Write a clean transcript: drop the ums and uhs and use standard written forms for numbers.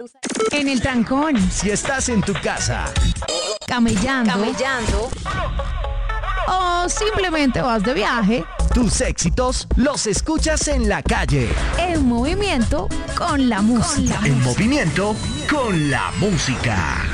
En el trancón, Si estás en tu casa, camellando o simplemente vas de viaje, tus éxitos los escuchas en la calle. en movimiento con la música. En movimiento con la música.